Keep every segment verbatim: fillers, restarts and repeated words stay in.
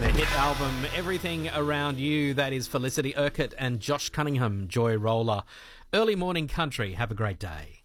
The hit album Everything Around You, that is Felicity Urquhart and Josh Cunningham, Joy Roller. Early morning country, have a great day.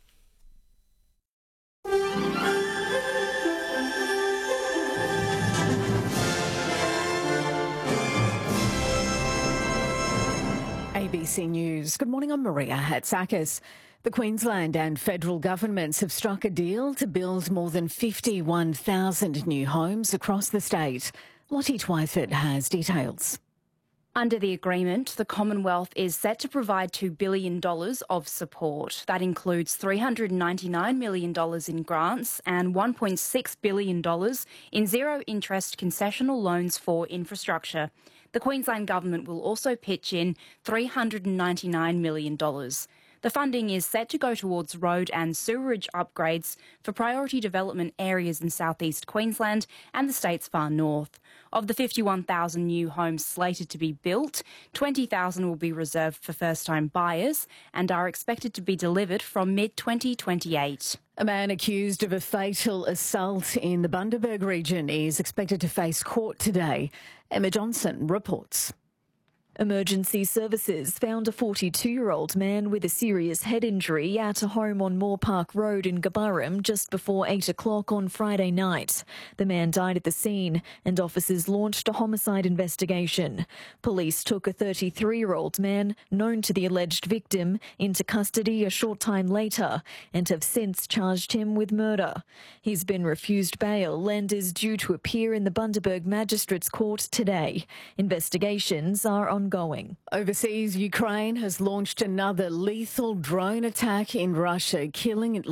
A B C News. Good morning, I'm Maria Hatzakis. The Queensland and federal governments have struck a deal to build more than fifty-one thousand new homes across the state. Lottie Twyford has details. Under the agreement, the Commonwealth is set to provide two billion dollars of support. That includes three hundred ninety-nine million dollars in grants and one point six billion dollars in zero-interest concessional loans for infrastructure. The Queensland Government will also pitch in three hundred ninety-nine million dollars. The funding is set to go towards road and sewerage upgrades for priority development areas in southeast Queensland and the state's far north. Of the fifty-one thousand new homes slated to be built, twenty thousand will be reserved for first-time buyers and are expected to be delivered from mid twenty twenty-eight. A man accused of a fatal assault in the Bundaberg region is expected to face court today. Emma Johnson reports. Emergency services found a forty-two-year-old man with a serious head injury at a home on Moore Park Road in Gabarrum just before eight o'clock on Friday night. The man died at the scene and officers launched a homicide investigation. Police took a thirty-three-year-old man, known to the alleged victim, into custody a short time later and have since charged him with murder. He's been refused bail and is due to appear in the Bundaberg Magistrates Court today. Investigations are ongoing. Going. Overseas, Ukraine has launched another lethal drone attack in Russia, killing at